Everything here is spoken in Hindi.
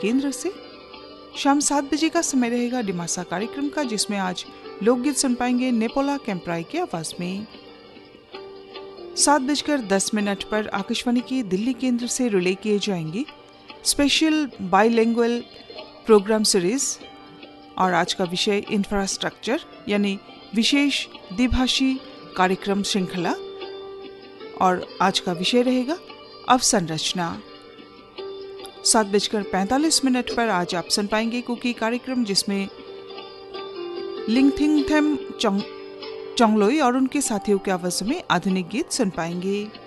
केंद्र से। शाम 7 बजे का समय रहेगा डिमासा कार्यक्रम का, जिसमें आज लोकगीत सुन पाएंगे नेपोला कैंप्राई की आवाज में। 7:10 पर आकाशवाणी के दिल्ली केंद्र से रिले किए जाएंगे स्पेशल बाइलिंगुअल प्रोग्राम सीरीज, और आज का विषय इंफ्रास्ट्रक्चर यानी विशेष द्विभाषी कार्यक्रम श्रृंखला, और आज का विषय रहेगा अवसंरचना। 7:45 पर आज आप सुन पाएंगे कुकी कार्यक्रम, जिसमें लिंगथिंगथेम चोंगलोई और उनके साथियों की आवाज़ में आधुनिक गीत सुन पाएंगे।